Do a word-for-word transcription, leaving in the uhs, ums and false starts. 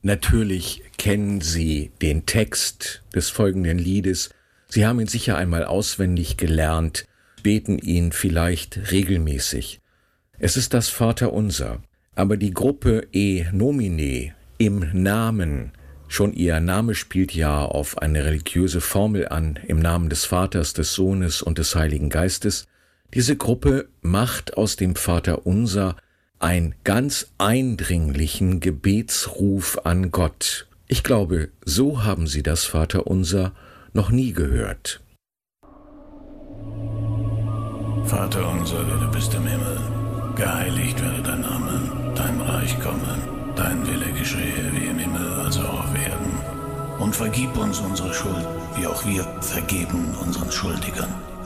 Natürlich kennen Sie den Text des folgenden Liedes. Sie haben ihn sicher einmal auswendig gelernt, beten ihn vielleicht regelmäßig. Es ist das Vaterunser. Aber die Gruppe E nomine, im Namen, schon ihr Name spielt ja auf eine religiöse Formel an, im Namen des Vaters, des Sohnes und des Heiligen Geistes. Diese Gruppe macht aus dem Vaterunser einen ganz eindringlichen Gebetsruf an Gott. Ich glaube, so haben Sie das Vaterunser noch nie gehört. Vater unser, der du bist im Himmel, geheiligt werde dein Name, dein Reich komme, dein Wille geschehe wie im Himmel, also auch auf Erden. Und vergib uns unsere Schuld, wie auch wir vergeben unseren Schuldigern.